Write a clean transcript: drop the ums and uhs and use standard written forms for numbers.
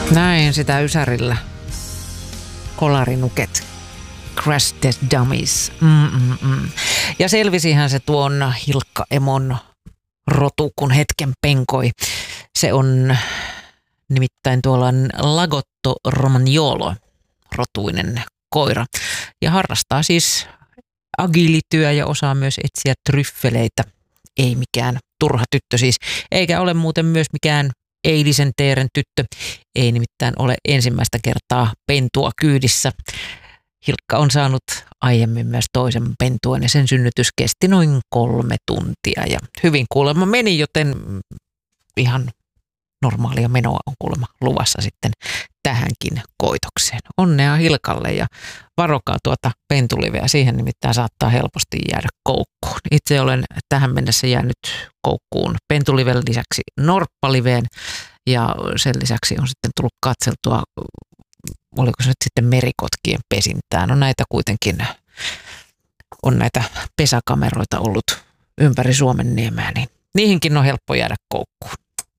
Näin sitä Ysärillä. Kolarinuket. Crash Test Dummies. Ja selvisihän se tuon Hilkka Emon rotu, kun hetken penkoi. Se on nimittäin tuollainen Lagotto Romagnolo rotuinen koira. Ja harrastaa siis agilityö ja osaa myös etsiä tryffeleitä. Ei mikään turha tyttö siis. Eikä ole muuten myös mikään eilisen teeren tyttö. Ei nimittäin ole ensimmäistä kertaa pentua kyydissä. Hilkka on saanut aiemmin myös toisen pentuan ja sen synnytys kesti noin 3 tuntia. Ja hyvin kuulemma meni, joten ihan normaalia menoa on kuulemma luvassa sitten tähänkin koitokseen. Onnea Hilkalle ja varokaa tuota pentuliveä. Siihen nimittäin saattaa helposti jäädä koukkuun. Itse olen tähän mennessä jäänyt koukkuun pentuliven lisäksi norppaliveen ja sen lisäksi on sitten tullut katseltua, oliko se nyt sitten merikotkien pesintään. No näitä kuitenkin on näitä pesäkameroita ollut ympäri Suomenniemeä, niin niihinkin on helppo jäädä koukkuun.